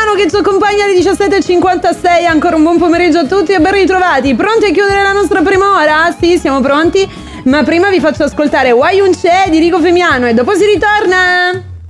Femiano che ci accompagna alle 17.56. Ancora un buon pomeriggio a tutti e ben ritrovati. Pronti a chiudere la nostra prima ora? Sì, siamo pronti. Ma prima vi faccio ascoltare Why Un C'è di Rico Femiano e dopo si ritorna.